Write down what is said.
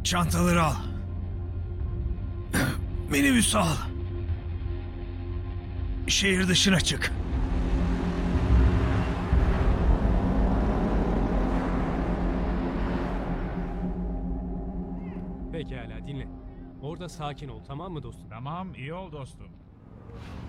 Çantaları al. Minibüsü al. Şehir dışına çık. Pekala dinle. Orada sakin ol, tamam mı dostum? Tamam, iyi ol dostum.